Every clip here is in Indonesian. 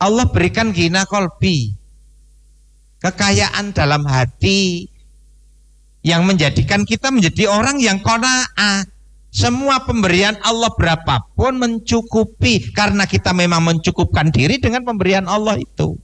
Allah berikan ghina qalbi, kekayaan dalam hati yang menjadikan kita menjadi orang yang qanaah. Semua pemberian Allah berapapun mencukupi, karena kita memang mencukupkan diri dengan pemberian Allah itu.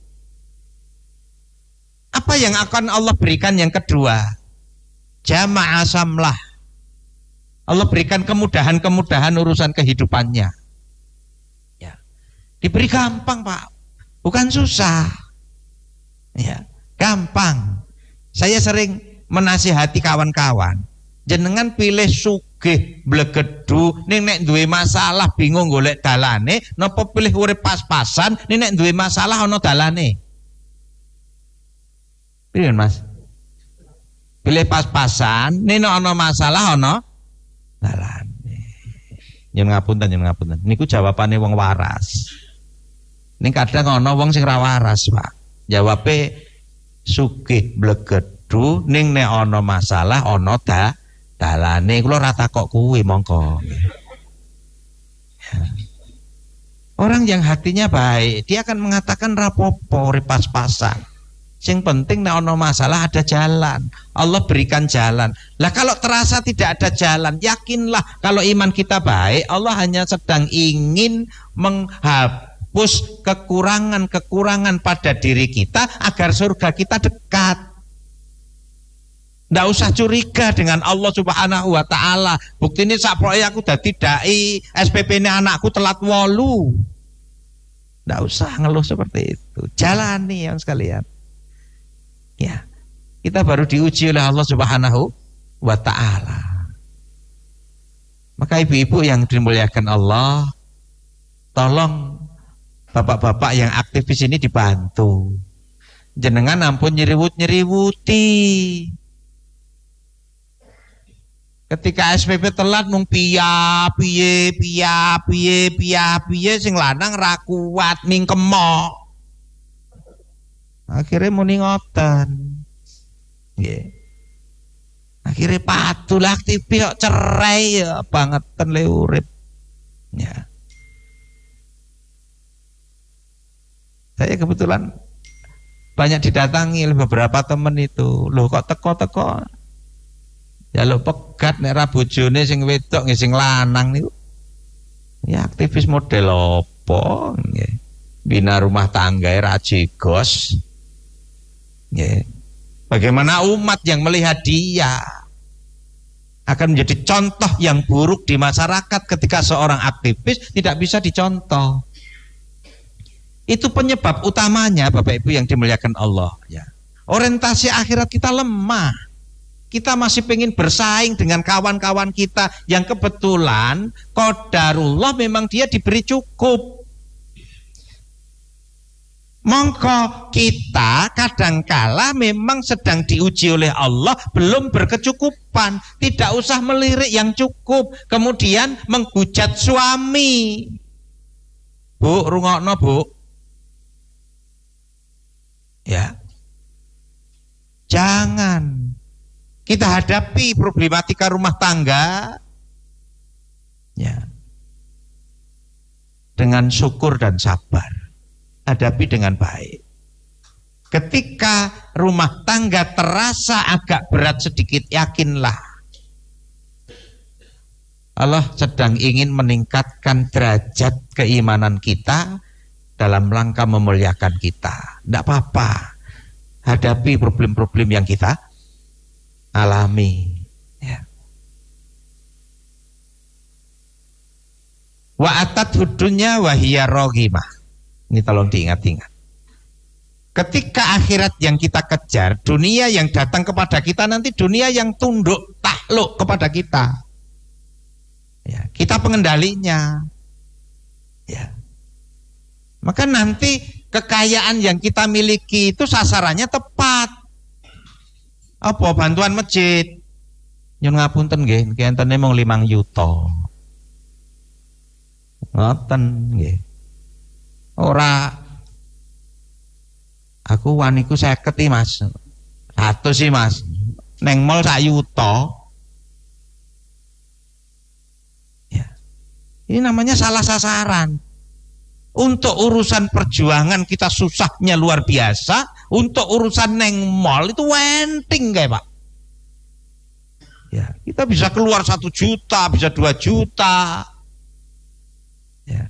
Apa yang akan Allah berikan yang kedua? Jama'a samlah. Allah berikan kemudahan-kemudahan urusan kehidupannya. Ya. Diberi gampang, Pak. Bukan susah. Ya, gampang. Saya sering menasihati kawan-kawan. Jenengan pilih sugih blegedu ning nek duwe masalah bingung golek dalane, napa pilih urip pas-pasan ning nek duwe masalah ana dalane? Pilih, Mas. Pilih pas-pasan ning nek ana masalah ana dalane. Yen ngapunten, niku jawabane wong waras. Ning kadang ana wong sing ra waras, Pak. Jawabe sugih blegedu ning nek ana masalah ana dalane. Kula ra takok kuwi mongko. Ya. Orang yang hatinya baik, dia akan mengatakan rapopo urip pas-pasan. Sing penting nek ana masalah ada jalan. Allah berikan jalan. Lah kalau terasa tidak ada jalan, yakinlah kalau iman kita baik, Allah hanya sedang ingin menghapus kekurangan-kekurangan pada diri kita agar surga kita dekat. Nggak usah curiga dengan Allah Subhanahu wa ta'ala. Bukti ini sak proyek aku dadi dai, SPP ini anakku telat 8. Nggak usah ngeluh seperti itu. Jalani yang sekalian. Ya, kita baru diuji oleh Allah Subhanahu wa ta'ala. Maka ibu-ibu yang dimuliakan Allah, tolong bapak-bapak yang aktivis ini dibantu. Jenengan ampun nyeriwut-nyeriwuti. Ketika SPP telat mung piye sing lanang ra kuat mingkemok. Akhirnya muni ngoten. Nggih. Akhirnya patul aktif kok cerai ya bangetan le urip. Ya. Saya kebetulan banyak didatangi oleh beberapa teman itu. Loh kok teko-teko ya lo pegat nek ra bojone sing wedok nggih sing lanang niku. Ya aktivis model apa nggih. Bina rumah tangga ra jegos. Nggih. Bagaimana umat yang melihat dia akan menjadi contoh yang buruk di masyarakat ketika seorang aktivis tidak bisa dicontoh. Itu penyebab utamanya Bapak Ibu yang dimuliakan Allah ya. Orientasi akhirat kita lemah. Kita masih pengen bersaing dengan kawan-kawan kita yang kebetulan qadarullah memang dia diberi cukup. Mongko kita kadangkala memang sedang diuji oleh Allah, belum berkecukupan. Tidak usah melirik yang cukup, kemudian menghujat suami. Bu, rungokno Bu. Ya. Jangan. Kita hadapi problematika rumah tangga ya, dengan syukur dan sabar. Hadapi dengan baik. Ketika rumah tangga terasa agak berat sedikit, yakinlah Allah sedang ingin meningkatkan derajat keimanan kita dalam rangka memuliakan kita. Tidak apa-apa. Hadapi problem-problem yang kita alami ya. Wa atat hudunya wahiyya roghimah. Ini tolong diingat-ingat. Ketika akhirat yang kita kejar, dunia yang datang kepada kita nanti dunia yang tunduk takluk kepada kita ya, kita pengendalinya ya. Maka nanti kekayaan yang kita miliki itu sasarannya tepat. Apa bantuan masjid? Nyun ngapunten nggih, kentene mung 5 yuta. Ngoten nggih. Ora aku waniku 50 iki, Mas. 100 sih, Mas. Neng mall 1 yuta. Ya. Ini namanya salah sasaran. Untuk urusan perjuangan kita susahnya luar biasa. Untuk urusan neng mall itu wenting kayak Pak. Ya, kita bisa keluar 1 juta, bisa 2 juta. Ya.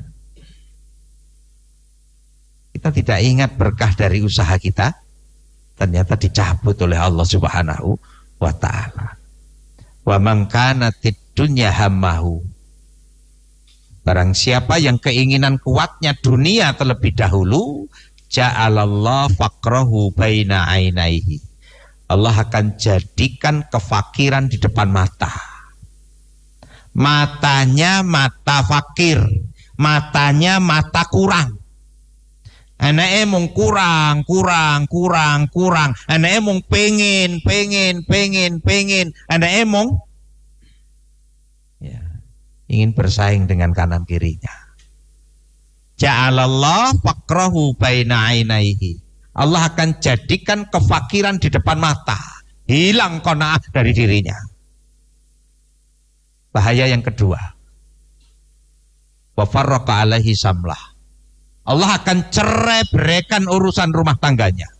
Kita tidak ingat berkah dari usaha kita, ternyata dicabut oleh Allah Subhanahu wa ta'ala. Wa man kanatid dunya hammahu. Barang siapa yang keinginan kuatnya dunia terlebih dahulu, ja'alallah faqrahu baina ainaihi. Allah akan jadikan kefakiran di depan mata. Matanya mata fakir, matanya mata kurang. Anake mung kurang. Anake mung pengen. Anake mung ingin bersaing dengan kanan kirinya. Ja'alallah faqrahu baina ainaihi. Allah akan jadikan kefakiran di depan mata. Hilang qanaah dari dirinya. Bahaya yang kedua. Wa farraqa alaihi samlah. Allah akan cerai-beraikan urusan rumah tangganya.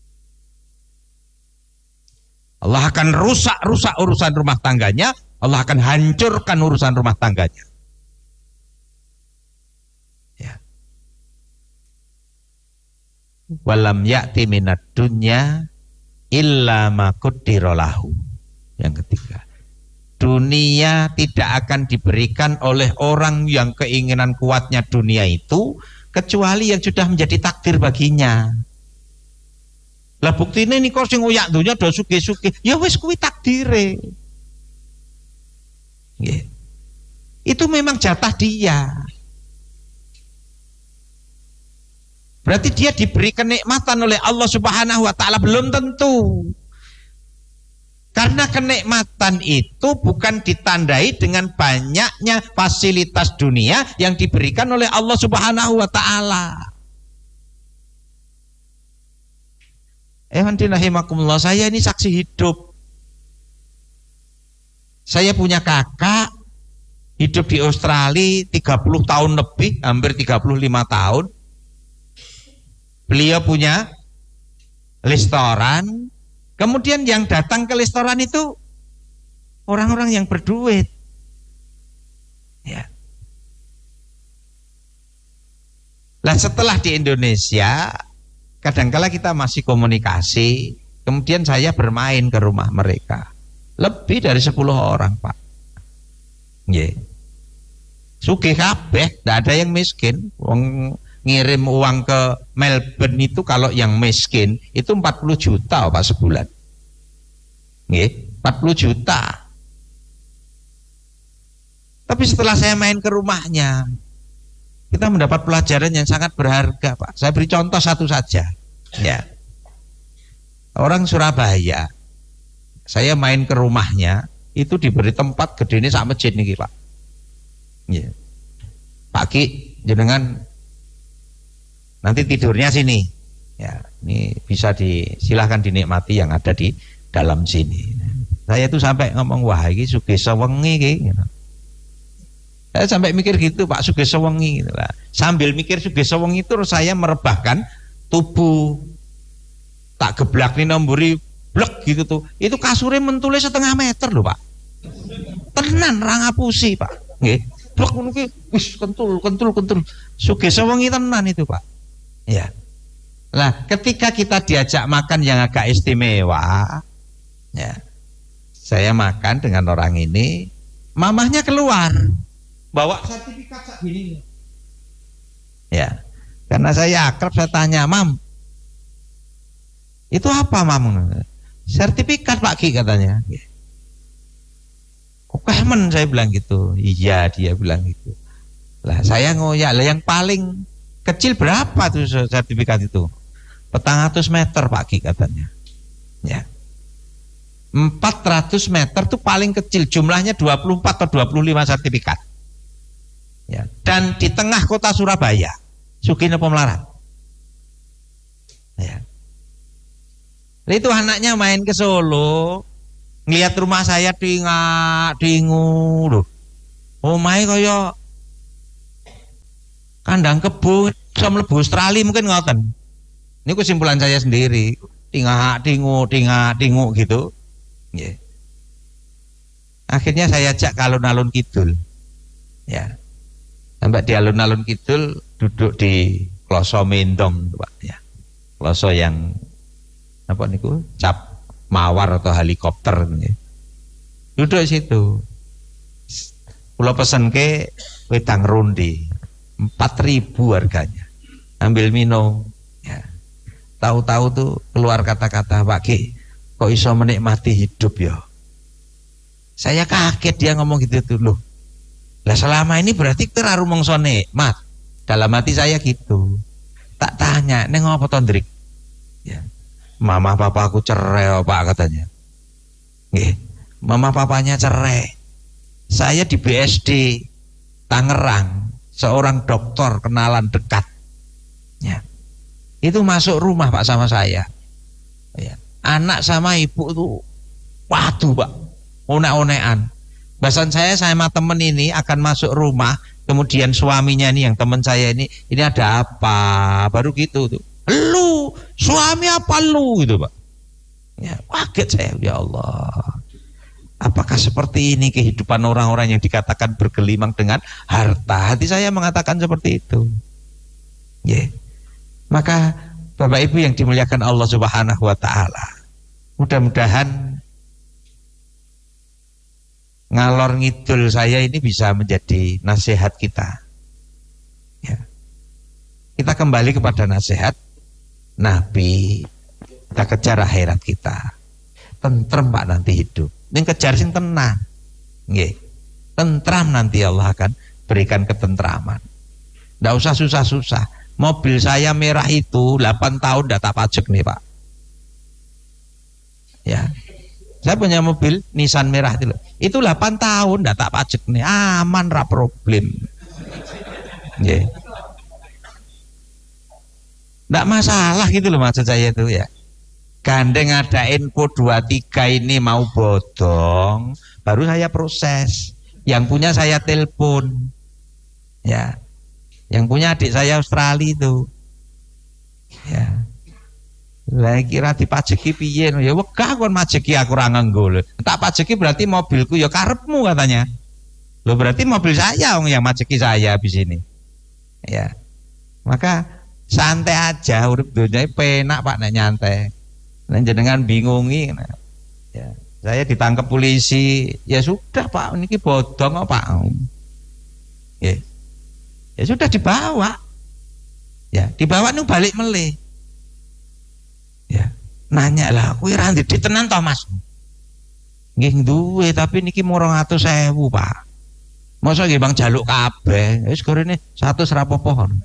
Allah akan rusak urusan rumah tangganya. Allah akan hancurkan urusan rumah tangganya. Ya. Walam ya'ti minad dunya illa ma qaddara lahu. Yang ketiga, dunia tidak akan diberikan oleh orang yang keinginan kuatnya dunia itu kecuali yang sudah menjadi takdir baginya. Lah buktine niku sing ngoyak dunya do sugih-sugih, ya wis kuwi takdire. Itu memang jatah dia. Berarti dia diberi kenikmatan oleh Allah Subhanahu wa ta'ala? Belum tentu. Karena kenikmatan itu bukan ditandai dengan banyaknya fasilitas dunia yang diberikan oleh Allah Subhanahu wa ta'ala. Rahimakumullah, saya ini saksi hidup. Saya punya kakak hidup di Australia 30 tahun lebih, hampir 35 tahun. Beliau punya restoran. Kemudian yang datang ke restoran itu orang-orang yang berduit. Ya. Lah setelah di Indonesia, kadangkala kita masih komunikasi. Kemudian saya bermain ke rumah mereka. Lebih dari 10 orang, Pak. Nggih. Sugih kabeh, tidak ada yang miskin. Wong ngirim uang ke Melbourne itu kalau yang miskin itu 40 juta Pak sebulan. Nggih, 40 juta. Tapi setelah saya main ke rumahnya, kita mendapat pelajaran yang sangat berharga, Pak. Saya beri contoh satu saja. Ya. Orang Surabaya, saya main ke rumahnya, itu diberi tempat gede ini sak masjid niki, Pak. Ya. Pak Ki, jenengan nanti tidurnya sini. Ya, ini bisa silahkan dinikmati yang ada di dalam sini. Saya tuh sampai ngomong, wah ini sugih sewengi gitu. Saya sampai mikir gitu, Pak, sugih sewengi gitu lah. Sambil mikir sugih sewengi itu saya merebahkan tubuh. Tak geblak nih nombori blek gitu tuh. Itu kasurnya mentulnya 1,5 meter loh, Pak. Tenan ra ngapusi, Pak. Nggih. Blek ngono ki wis kentul. Sugih sewengi tenan itu, Pak. Ya. Nah, ketika kita diajak makan yang agak istimewa, ya. Saya makan dengan orang ini, mamahnya keluar. Bawa sertifikat sak gini. Ya. Karena saya akrab, saya tanya, "Mam, itu apa, Mam?" "Sertifikat, Pak Ki," katanya. "Oke, men," saya bilang gitu. "Iya," dia bilang gitu. Lah saya ngoyak, lah yang paling kecil berapa tuh sertifikat itu? 400 meter, Pak Ki, katanya. Ya. 400 meter tuh paling kecil, jumlahnya 24 atau 25 sertifikat. Ya. Dan di tengah kota Surabaya. Sugih napa melarat? Ya. Itu anaknya main ke Solo, ngelihat rumah saya dingu loh. Omahe kaya kandang kebo. iso mlebu Australia mungkin ngoten. Ini kesimpulan saya sendiri. Tinguk gitu. Yeah. Akhirnya saya ajak ke alun-alun kidul. Ya. Sampai di alun-alun kidul duduk di kloso mendong, Pak ya. Kloso yang apa niku? Cap mawar atau helikopter ya. Duduk di situ. Kula pesen ke wedang rundi 4.000 harganya. Ambil minum ya. Tahu-tahu tuh keluar kata-kata, Pak Ki, kok iso menikmati hidup ya. Saya kaget dia ngomong gitu tuh loh. Lah selama ini berarti kita rumangsa nikmat. Dalam hati saya gitu. Tak tanya, neng apa to, Ndrik? Ya. Mama papa aku cerai, Pak katanya. Nggih. Mama papanya cerai. Saya di BSD Tangerang, seorang dokter kenalan dekat. Ya. Itu masuk rumah Pak sama saya. Ya. Anak sama ibu tuh waduh Pak, onek-onekan. Bahasan saya sama temen ini akan masuk rumah, kemudian suaminya ini yang teman saya ini ada apa? Baru gitu tuh. Lu, suami apa lu gitu Pak. Ya, kaget saya, ya Allah. Apakah seperti ini kehidupan orang-orang yang dikatakan bergelimang dengan harta? Hati saya mengatakan seperti itu. Ya. Maka Bapak Ibu yang dimuliakan Allah Subhanahu wa taala, mudah-mudahan ngalor ngidul saya ini bisa menjadi nasihat kita. Ya. Kita kembali kepada nasihat Nabi, kita kejar akhirat kita. Tentrem Pak nanti hidup. Yang kejar sing tenang. Nggih. Tentram nanti Allah akan berikan ketentraman. Nggak usah susah-susah. Mobil saya merah itu 8 tahun udah tak pajak nih Pak. Ya. Saya punya mobil Nissan merah itu. Itu 8 tahun udah tak pajak nih. Aman ra problem. Nggih. Nggak masalah gitu loh maksud saya itu ya. Gandeng ada info 2-3 ini mau bodong, baru saya proses. Yang punya saya telepon. Ya. Yang punya adik saya Australia itu. Ya. Lah kira dipajeki piye? Ya wegah kon majeki aku ora nganggo. Tak pajeki berarti mobilku ya karepmu katanya. Loh berarti mobil saya yang majeki saya habis ini. Ya. Maka santai aja urip dunya penak Pak nek nyantai. Nek jenengan bingungi ya. Saya ditangkap polisi, ya sudah Pak, niki bodong apa? Ya. Ya sudah dibawa. Ya, dibawa nih balik meleh. Ya. Nanya lah, kuwi ra ndit tenan to Mas? Nggih duwe tapi niki 200.000 Pak. Masa nggih Bang jaluk kabeh, wis gorene 100 ra apa-apa.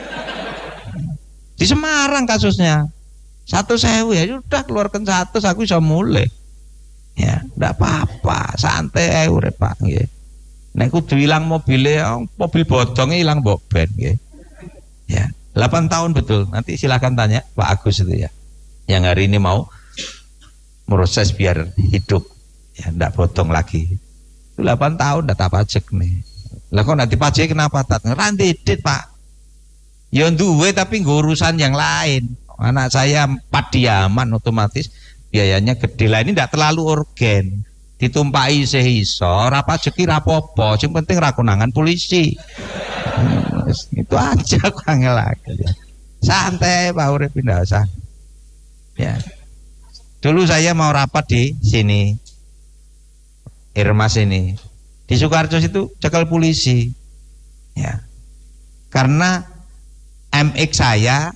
Di Semarang kasusnya 100.000 ya sudah keluarkan 100 aku bisa mulai. Ya, enggak apa-apa, santai urip Pak nggih. Nek kudu ilang mobilnya, mobil bodongnya ilang mbok ben nggih. Ya, 8 tahun betul. Nanti silakan tanya Pak Agus itu ya. Yang hari ini mau proses biar hidup. Ya, enggak bodong lagi. Itu 8 tahun enggak tak pajak nih. Lah kok nanti pajak kenapa tak randidit Pak? Ya duwe tapi nggo urusan yang lain. Anak saya 4 diaman otomatis biayanya gede lah, ini tidak terlalu urgen. Ditumpai sehiso, rapa jeki rapopo, yang penting rakunangan polisi. Itu aja kok lagi. Santai Pak urip pindah usah. Ya. Dulu saya mau rapat di sini. Irmas ini. Di Sukarjo itu cekal polisi. Ya. Karena MX saya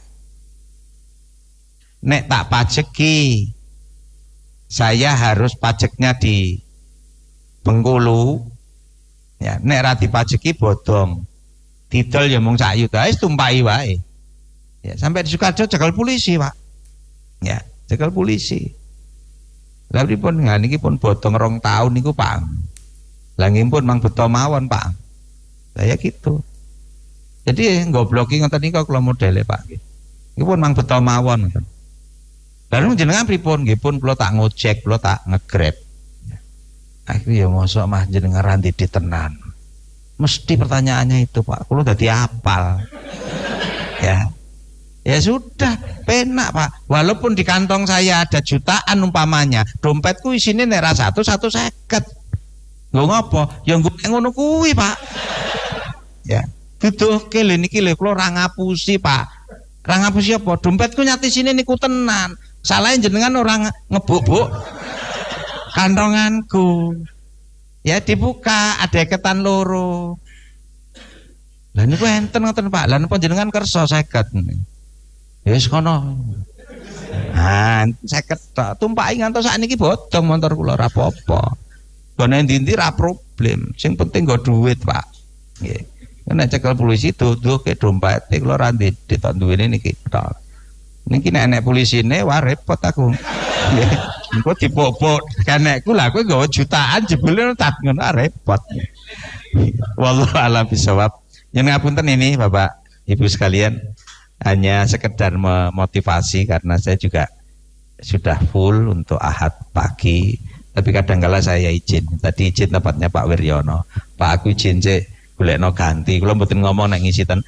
nek tak pajeki, saya harus pajaknya di Bengkulu. Ya, nek ra dipajeki bodong. Didol ya mung sak yuta wis tumpai wae. Ya, sampai di Sukarjo cekel polisi, Pak. Ya, cekel polisi. Lah pripun niki pun bodong 2 tahun niku, Pak. Lah nggih pun mang beto mawon, Pak. Saya gitu. Jadi ngobloki ngoten niku kula modele, Pak. Niki pun mang beto mawon ngoten. Lalu jenengan pripun nggih pun kula tak ngojek, kula tak nge-Grab. Akhirnya ya mosok Mas jenengan ranti ditenan. Mesti pertanyaannya itu Pak, kula dadi apal. Ya sudah, penak Pak. Walaupun di kantong saya ada jutaan umpamanya, dompetku isinya nera 150. Lho ngopo? Ya ngono kuwi Pak. Ya, duduhke lho niki lho kula ora ngapusi Pak. Ora ngapusi apa? Dompetku nyati sini niku tenan. Salahe jenengan orang ngebuk-buk kantonganku. Ya dibuka, ada iketan loro. Lah niku enten ngoten Pak. Lah napa jenengan kersa 50. Ya wis kono. Ah, 50 tok. Tumpaki ngantos sakniki bodong motor kula ora apa-apa. Gone ndi-ndi ra problem. Sing penting nggo dhuwit, Pak. Nggih. Nek cekel polisi duduhke dompet kula ra ndedit tok duwene niki tok. Niki nek polisine wah repot aku. Nggih. Engko dipopok kanekku lah kowe nggawa jutaan jebule tak ngono repot. Wallahu a'lam bishawab. Yen ngapunten ini Bapak Ibu sekalian, hanya sekedar memotivasi karena saya juga sudah full untuk Ahad pagi, tapi kadang-kala saya izin. Tadi izin tempatnya Pak Wiryono. Pak aku izin cek golekno ganti. Kula mboten ngomong nek ngisi ten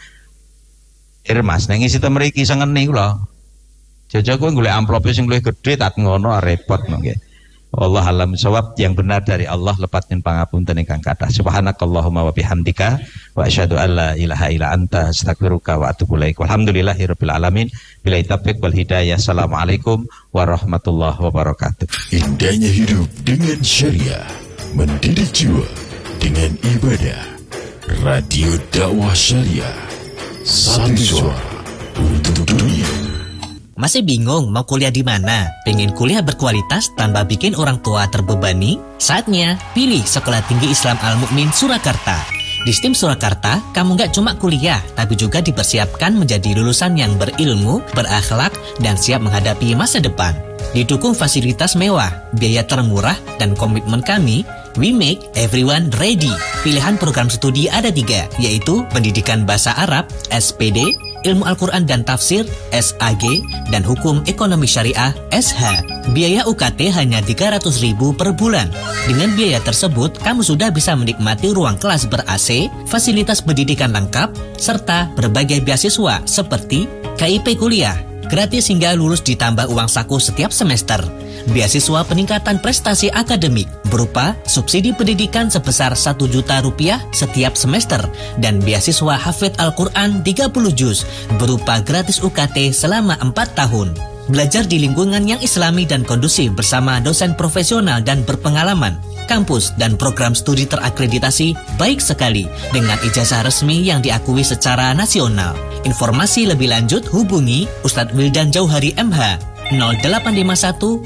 Mas, nek ngisi ten mriki sengeni kula. Jajal kowe golek amplope sing luwih gedhe tak ngono repot nggih. Allah alam sawab, yang benar dari Allah, lepat nyen pangapunten ingkang kathah. Subhanakallahumma wa bihamdika wa asyhadu an la ilaha illa anta astaghfiruka wa atubu ilaik. Walhamdulillahirabbil alamin. Billahi taufiq wal hidayah. Assalamualaikum warahmatullahi wabarakatuh. Indahnya hidup dengan syariah, mendidik jiwa dengan ibadah. Radio Dakwah Syariah, satu suara untuk dunia. Masih bingung mau kuliah di mana? Pengen kuliah berkualitas tanpa bikin orang tua terbebani? Saatnya pilih Sekolah Tinggi Islam Al-Mukmin Surakarta. Di STIM Surakarta, kamu nggak cuma kuliah, tapi juga dipersiapkan menjadi lulusan yang berilmu, berakhlak, dan siap menghadapi masa depan. Didukung fasilitas mewah, biaya termurah, dan komitmen kami, we make everyone ready. Pilihan program studi ada 3, yaitu Pendidikan Bahasa Arab, SPD, Ilmu Al-Quran dan Tafsir, SAG, dan Hukum Ekonomi Syariah, SH. Biaya UKT hanya 300.000 per bulan. Dengan biaya tersebut, kamu sudah bisa menikmati ruang kelas ber-AC, fasilitas pendidikan lengkap, serta berbagai beasiswa seperti KIP kuliah, gratis hingga lulus ditambah uang saku setiap semester. Beasiswa peningkatan prestasi akademik berupa subsidi pendidikan sebesar 1 juta rupiah setiap semester dan beasiswa hafidz Al-Quran 30 juz berupa gratis UKT selama 4 tahun. Belajar di lingkungan yang islami dan kondusif bersama dosen profesional dan berpengalaman. Kampus dan program studi terakreditasi baik sekali dengan ijazah resmi yang diakui secara nasional. Informasi lebih lanjut hubungi Ustadz Wildan Jauhari MH 0851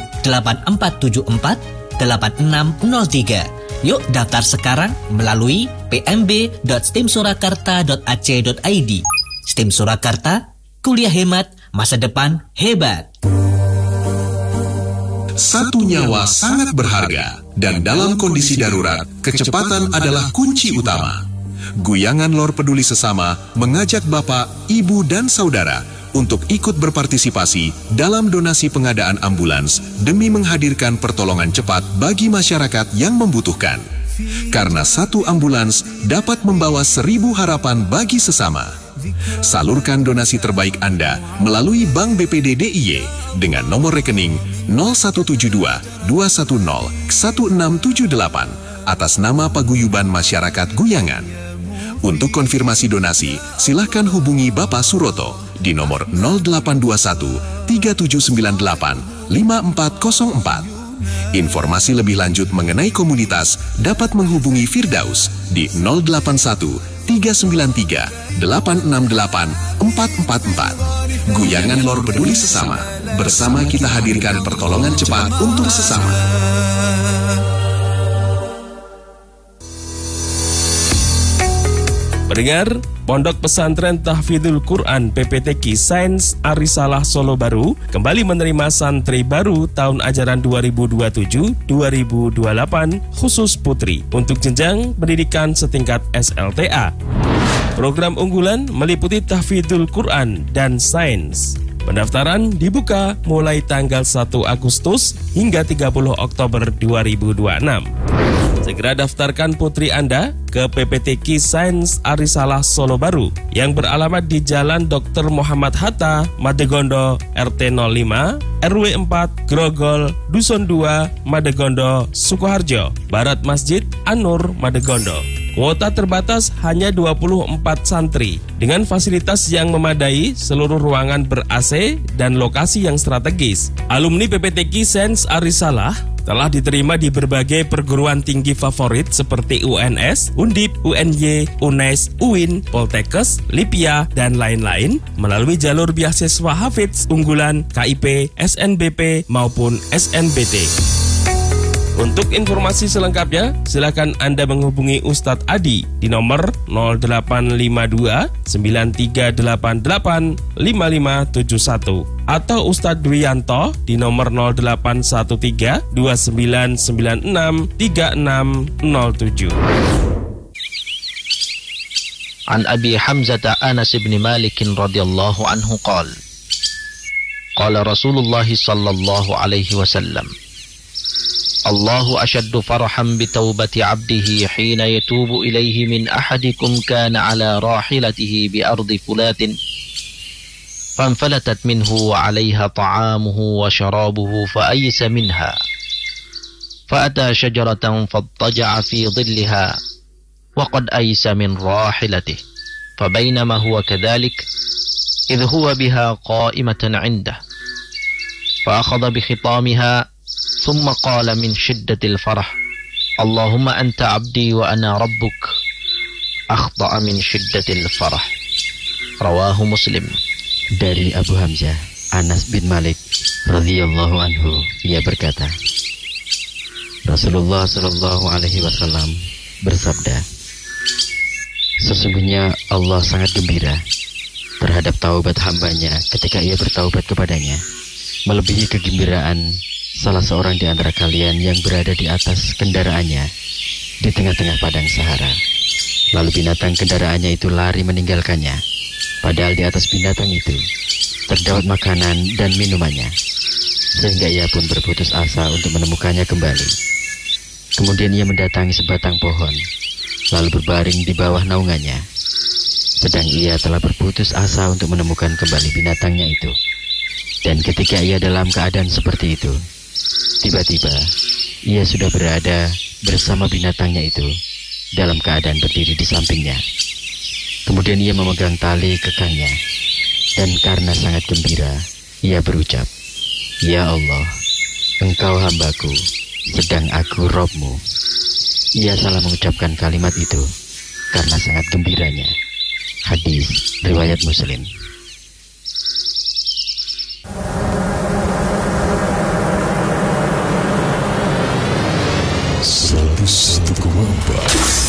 8474 8603. Yuk daftar sekarang melalui pmb.stimsurakarta.ac.id. STIM Surakarta, kuliah hemat, masa depan hebat. Satu nyawa sangat berharga, dan dalam kondisi darurat, kecepatan adalah kunci utama. Guyangan Lor Peduli Sesama mengajak Bapak, Ibu, dan Saudara untuk ikut berpartisipasi dalam donasi pengadaan ambulans demi menghadirkan pertolongan cepat bagi masyarakat yang membutuhkan. Karena satu ambulans dapat membawa 1000 harapan bagi sesama. Salurkan donasi terbaik Anda melalui Bank BPD DIY dengan nomor rekening 0172 210 1678 atas nama Paguyuban Masyarakat Guyangan. Untuk konfirmasi donasi, silahkan hubungi Bapak Suroto di nomor 0821 3798 5404. Informasi lebih lanjut mengenai komunitas dapat menghubungi Firdaus di 081 393 868 444. Guyangan Lor Peduli Sesama. Bersama kita hadirkan pertolongan cepat untuk sesama. Pendengar, Pondok Pesantren Tahfidzul Quran PPTQ Sains Arisalah Solo Baru kembali menerima santri baru tahun ajaran 2027-2028 khusus putri untuk jenjang pendidikan setingkat SLTA. Program unggulan meliputi Tahfidzul Quran dan Sains. Pendaftaran dibuka mulai tanggal 1 Agustus hingga 30 Oktober 2026. segera daftarkan putri Anda ke PPTQ Sains Arisalah Solo Baru yang beralamat di Jalan Dr. Muhammad Hatta, Madegondo, RT 05, RW 4, Grogol, Dusun 2, Madegondo, Sukoharjo, Barat Masjid An-Nur, Madegondo. Kuota terbatas hanya 24 santri dengan fasilitas yang memadai, seluruh ruangan ber-AC dan lokasi yang strategis. Alumni PPTQ Sains Arisalah telah diterima di berbagai perguruan tinggi favorit seperti UNS, Undip, UNY, UNES, UIN, Poltekkes, Lipia, dan lain-lain melalui jalur beasiswa Hafidz unggulan KIP, SNBP, maupun SNBT. Untuk informasi selengkapnya, silakan Anda menghubungi Ustadz Adi di nomor 0852 9388 5571 atau Ustadz Dwianto di nomor 0813 2996 3607. An Abi Hamzah Anas bin Malik radhiyallahu anhu qala qala Rasulullah sallallahu alaihi wasallam Allahu ashaddu farhan bitawbati abdihi hina yatubu ilaihi min ahadikum kana ala rahilatihi bi ardi fulatin fanfalatat minhu wa alaiha ta'amuhu wa sharabuhu fa aysa minha fa ata shajaratan fattaja'a fi dhilliha wa qad aysa min rahilatihi fa bainama huwa kadhalik idh huwa biha qa'imatan 'indah fa akhadha bi khitamiha ثم قال من شدة الفرح اللهم أنت عبدي وأنا ربك أخطأ من شدة الفرح رواه مسلم. Dari Abu Hamzah Anas bin Malik radhiyallahu anhu, ia berkata, Rasulullah sallallahu alaihi wasallam bersabda, sesungguhnya Allah sangat gembira terhadap taubat hambanya ketika ia bertaubat kepadanya, melebihi kegembiraan salah seorang di antara kalian yang berada di atas kendaraannya di tengah-tengah padang Sahara. Lalu binatang kendaraannya itu lari meninggalkannya, padahal di atas binatang itu terdapat makanan dan minumannya, sehingga ia pun berputus asa untuk menemukannya kembali. Kemudian ia mendatangi sebatang pohon, lalu berbaring di bawah naungannya, sedang ia telah berputus asa untuk menemukan kembali binatangnya itu. Dan ketika ia dalam keadaan seperti itu, tiba-tiba ia sudah berada bersama binatangnya itu dalam keadaan berdiri di sampingnya. Kemudian ia memegang tali kekangnya, dan karena sangat gembira, ia berucap, Ya Allah, Engkau hambaku, sedang aku Robmu. Ia salah mengucapkan kalimat itu karena sangat gembiranya. Hadis riwayat Muslim. 101,4